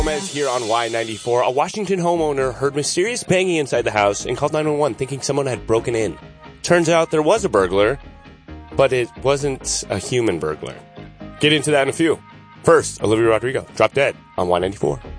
Gomez here on Y94. A Washington homeowner heard mysterious banging inside the house and called 911 thinking someone had broken in. Turns out there was a burglar, but it wasn't a human burglar. Get into that in a few. First, Olivia Rodrigo, Drop Dead on Y94.